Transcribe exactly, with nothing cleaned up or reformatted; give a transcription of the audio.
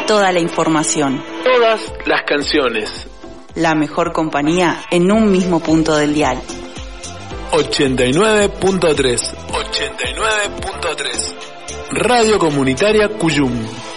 toda la información. Todas las canciones. La mejor compañía en un mismo punto del dial. ochenta y nueve punto tres. ochenta y nueve punto tres. Radio Comunitaria Cuyum.